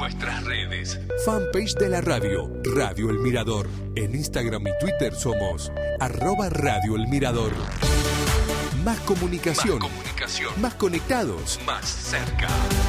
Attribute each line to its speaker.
Speaker 1: nuestras redes.
Speaker 2: Fanpage de la radio, Radio El Mirador. En Instagram y Twitter somos @Radio El Mirador. Más comunicación.
Speaker 1: Más comunicación.
Speaker 2: Más conectados.
Speaker 1: Más cerca.